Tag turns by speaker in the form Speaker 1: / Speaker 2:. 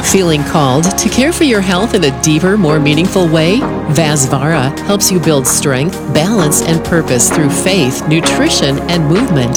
Speaker 1: Feeling called to care for your health in a deeper, more meaningful way? Vasvara helps you build strength, balance, and purpose through faith, nutrition, and movement.